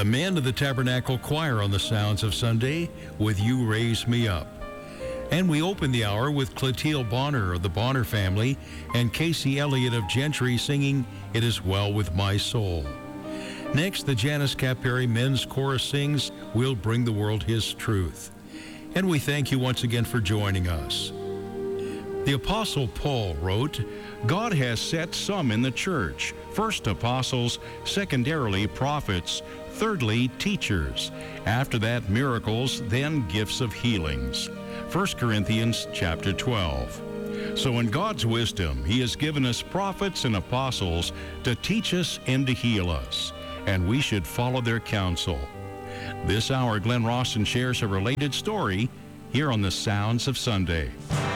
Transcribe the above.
The men of the Tabernacle Choir on the Sounds of Sunday with You Raise Me Up. And we open the hour with Clotilde Bonner of the Bonner family and Casey Elliott of Gentry singing It Is Well With My Soul. Next, the Janice Caperi Men's Chorus sings We'll Bring the World His Truth. And we thank you once again for joining us. The Apostle Paul wrote, God has set some in the church, first apostles, secondarily prophets, thirdly teachers, after that miracles, then gifts of healings. 1 Corinthians chapter 12. So in God's wisdom, He has given us prophets and apostles to teach us and to heal us, and we should follow their counsel. This hour, Glenn Rawson shares a related story here on the Sounds of Sunday.